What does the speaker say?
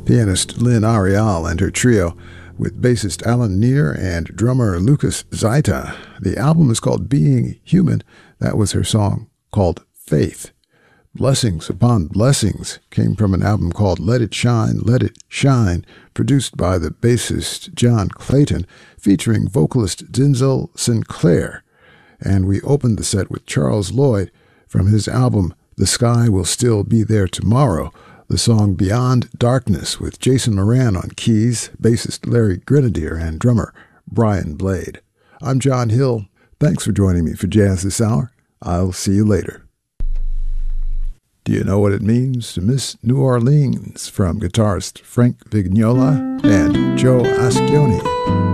Pianist Lynn Arial and her trio with bassist Alan Neer and drummer Lucas Zaita. The album is called Being Human. That was her song called Faith. Blessings Upon Blessings came from an album called Let It Shine, produced by the bassist John Clayton, featuring vocalist Denzel Sinclair. And we opened the set with Charles Lloyd from his album The Sky Will Still Be There Tomorrow, the song Beyond Darkness with Jason Moran on keys, bassist Larry Grenadier, and drummer Brian Blade. I'm John Hill. Thanks for joining me for Jazz This Hour. I'll see you later. Do you know what it means to miss New Orleans? From guitarist Frank Vignola and Joe Ascioni.